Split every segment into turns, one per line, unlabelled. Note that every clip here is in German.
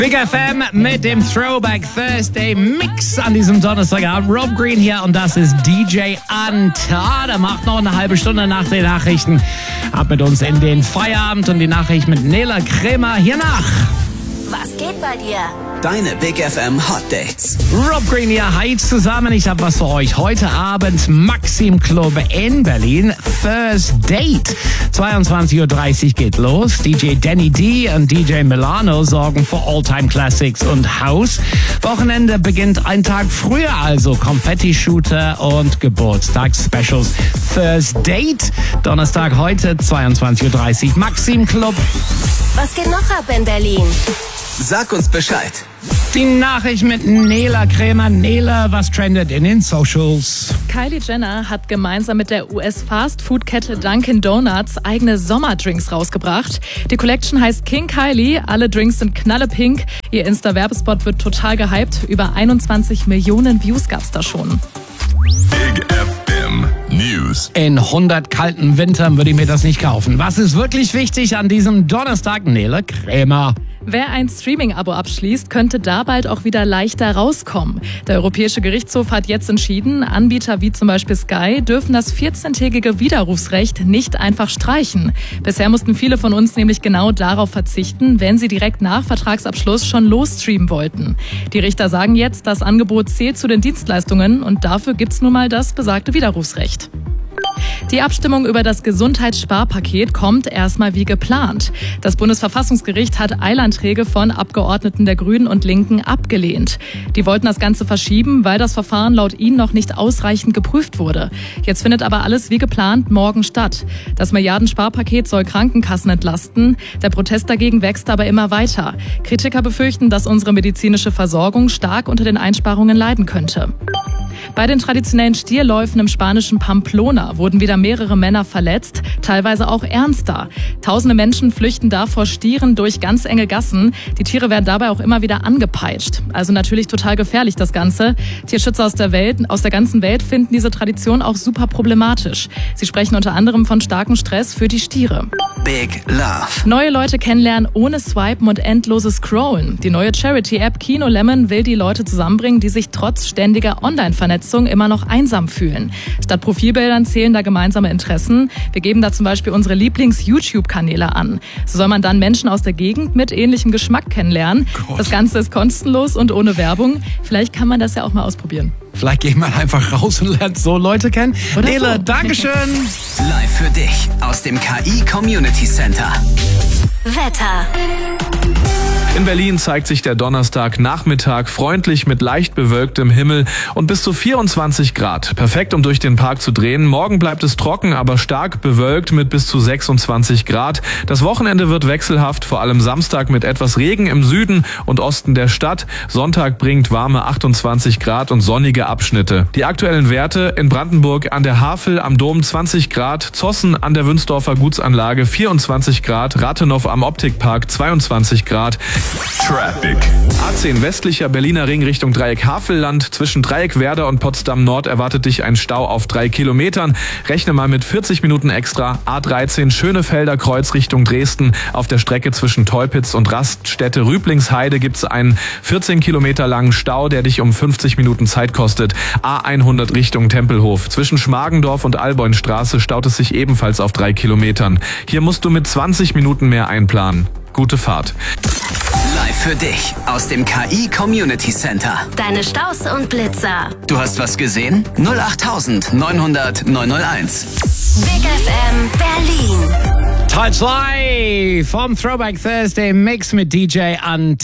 Big FM mit dem Throwback Thursday Mix an diesem Donnerstagabend. Rob Green hier und das ist DJ Antar. Der macht noch eine halbe Stunde nach den Nachrichten. Ab mit uns in den Feierabend und die Nachricht mit Nela Krämer hier nach.
Was geht bei dir?
Deine Big FM Hot Dates.
Rob Green hier, hi zusammen. Ich habe was für euch. Heute Abend Maxim Club in Berlin. First Date. 22.30 Uhr geht los. DJ Danny D und DJ Milano sorgen für All-Time Classics und House. Wochenende beginnt ein Tag früher, also Konfetti-Shooter und Geburtstags-Specials. First Date. Donnerstag heute 22.30 Uhr Maxim Club.
Was geht noch ab in Berlin?
Sag uns Bescheid.
Die Nachricht mit Nela Krämer. Nela, was trendet in den Socials?
Kylie Jenner hat gemeinsam mit der US-Fast-Food-Kette Dunkin' Donuts eigene Sommerdrinks rausgebracht. Die Collection heißt King Kylie. Alle Drinks sind knallepink. Ihr Insta-Werbespot wird total gehypt. Über 21 Millionen Views gab's da schon.
Big FM News.
In 100 kalten Wintern würde ich mir das nicht kaufen. Was ist wirklich wichtig an diesem Donnerstag? Nela Krämer.
Wer ein Streaming-Abo abschließt, könnte da bald auch wieder leichter rauskommen. Der Europäische Gerichtshof hat jetzt entschieden, Anbieter wie zum Beispiel Sky dürfen das 14-tägige Widerrufsrecht nicht einfach streichen. Bisher mussten viele von uns nämlich genau darauf verzichten, wenn sie direkt nach Vertragsabschluss schon losstreamen wollten. Die Richter sagen jetzt, das Angebot zählt zu den Dienstleistungen und dafür gibt's nun mal das besagte Widerrufsrecht. Die Abstimmung über das Gesundheitssparpaket kommt erstmal wie geplant. Das Bundesverfassungsgericht hat Eilanträge von Abgeordneten der Grünen und Linken abgelehnt. Die wollten das Ganze verschieben, weil das Verfahren laut ihnen noch nicht ausreichend geprüft wurde. Jetzt findet aber alles wie geplant morgen statt. Das Milliardensparpaket soll Krankenkassen entlasten. Der Protest dagegen wächst aber immer weiter. Kritiker befürchten, dass unsere medizinische Versorgung stark unter den Einsparungen leiden könnte. Bei den traditionellen Stierläufen im spanischen Pamplona wurden wieder mehrere Männer verletzt, teilweise auch ernster. Tausende Menschen flüchten da vor Stieren durch ganz enge Gassen. Die Tiere werden dabei auch immer wieder angepeitscht. Also natürlich total gefährlich das Ganze. Tierschützer aus der ganzen Welt finden diese Tradition auch super problematisch. Sie sprechen unter anderem von starkem Stress für die Stiere.
Big Love.
Neue Leute kennenlernen ohne Swipen und endloses Scrollen. Die neue Charity-App Kino Lemon will die Leute zusammenbringen, die sich trotz ständiger Online-Vernetzung immer noch einsam fühlen. Statt Profilbildern zählen da gemeinsame Interessen. Wir geben da zum Beispiel unsere Lieblings-YouTube-Kanäle an. So soll man dann Menschen aus der Gegend mit ähnlichem Geschmack kennenlernen. Das Ganze ist kostenlos und ohne Werbung. Vielleicht kann man das ja auch mal ausprobieren.
Vielleicht geht man einfach raus und lernt so Leute kennen.
Oder
Nela,
so.
Dankeschön.
Live für dich aus dem KI Community Center.
Wetter.
In Berlin zeigt sich der Donnerstagnachmittag freundlich mit leicht bewölktem Himmel und bis zu 24 Grad. Perfekt, um durch den Park zu drehen. Morgen bleibt es trocken, aber stark bewölkt mit bis zu 26 Grad. Das Wochenende wird wechselhaft, vor allem Samstag mit etwas Regen im Süden und Osten der Stadt. Sonntag bringt warme 28 Grad und sonnige Abschnitte. Die aktuellen Werte: in Brandenburg an der Havel am Dom 20 Grad, Zossen an der Wünsdorfer Gutsanlage 24 Grad, Rathenow am Optikpark 22 Grad.
Traffic.
A10 westlicher Berliner Ring Richtung Dreieck Havelland. Zwischen Dreieck Werder und Potsdam Nord erwartet dich ein Stau auf 3 Kilometern. Rechne mal mit 40 Minuten extra. A13 Schönefelder Kreuz Richtung Dresden. Auf der Strecke zwischen Teupitz und Raststätte Rüblingsheide gibt's einen 14 Kilometer langen Stau, der dich um 50 Minuten Zeit kostet. A100 Richtung Tempelhof. Zwischen Schmargendorf und Alboinstraße staut es sich ebenfalls auf 3 Kilometern. Hier musst du mit 20 Minuten mehr einplanen. Gute Fahrt.
Live für dich aus dem KI Community Center.
Deine Staus und Blitzer.
Du hast was gesehen? 08000 900 901.
Big FM Berlin.
Teil 2 vom Throwback Thursday Mix mit DJ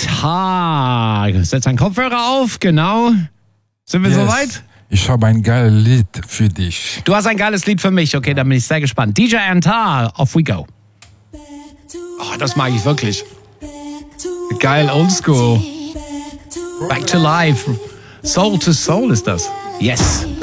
Antar. Setz deinen Kopfhörer auf, genau. Sind wir soweit?
Ich habe ein geiles Lied für dich.
Du hast ein geiles Lied für mich, okay, dann bin ich sehr gespannt. DJ Antar, off we go. Oh, das mag ich wirklich. Geil, oldschool. Back to life. Soul to soul ist das. Yes.